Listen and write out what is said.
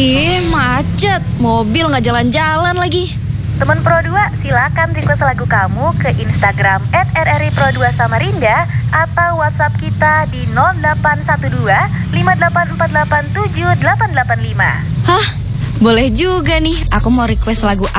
Ih, macet. Mobil nggak jalan-jalan lagi. Teman Pro 2, silakan request lagu kamu ke Instagram @rripro2 Samarinda atau WhatsApp kita di 0812 58487 885. Hah? Boleh juga nih. Aku mau request lagu